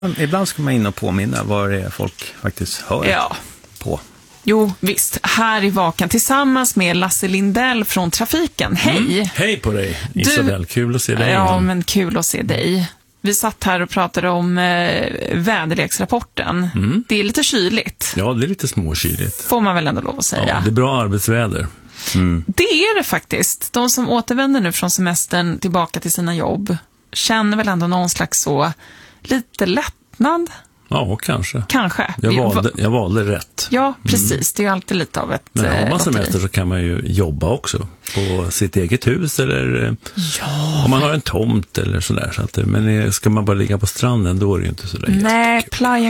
Ibland ska man in och påminna vad det är folk faktiskt hör på. Jo, visst. Här i Vakan tillsammans med Lasse Lindell från Trafiken. Hej! Hej på dig, Isabel. Kul att se dig. Ja, men kul att se dig. Vi satt här och pratade om väderleksrapporten. Det är lite kyligt. Ja, det är lite småkyligt. Får man väl ändå lov att säga. Ja, det är bra arbetsväder. Det är det faktiskt. De som återvänder nu från semestern tillbaka till sina jobb känner väl ändå någon slags så lite lättnad. Ja, kanske. Kanske. Jag valde rätt. Ja, precis. Det är ju alltid lite av ett Men har man semester så kan man ju jobba också på sitt eget hus eller om man har en tomt eller sådär. Så att, men ska man bara ligga på stranden då är det ju inte så där. Nej,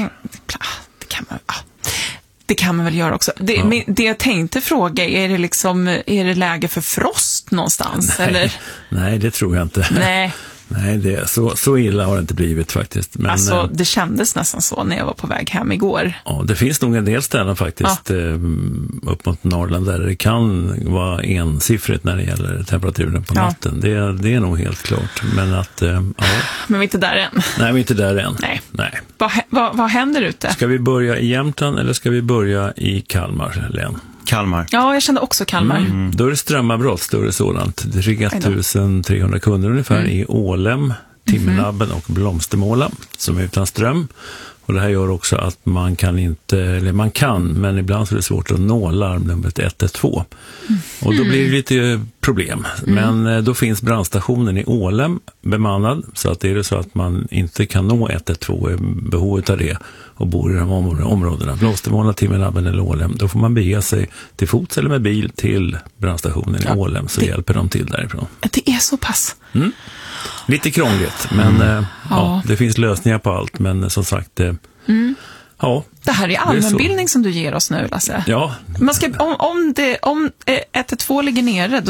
det kan man väl göra också. Det jag tänkte fråga, är det läge för frost någonstans? Nej, eller? Nej, det tror jag inte. Nej, så illa har det inte blivit faktiskt. Men, alltså, det kändes nästan så när jag var på väg hem igår. Ja, det finns nog en del ställen faktiskt upp mot Norrland där det kan vara ensiffrigt när det gäller temperaturen på natten. Det är nog helt klart. Men att, Men vi är inte där än. Nej, vi är inte där än. Nej. Vad händer ute? Ska vi börja i Jämtland eller ska vi börja i Kalmar län? Kalmar. Ja, jag kände också Kalmar. Då är det strömavbrott, större sådant. Det är 1300 kunder ungefär i Ålem, Timmerlabben och Blomstermåla som är utan ström. Och det här gör också att man kan, men ibland så är det svårt att nå larmnumret 112. Och då blir det lite problem. Men då finns brandstationen i Ålem bemannad, så att är det så att man inte kan nå 112 behovet av det och bor i de områdena, Blomstermåla, Timmerlabben eller Ålem, då får man bege sig till fots eller med bil till brandstationen i Ålem, så hjälper de till därifrån. Det är så pass. Lite krångligt, men det finns lösningar på allt, men som sagt, det här är allmänbildning som du ger oss nu, Lasse. Ja. Om 112 ligger nere,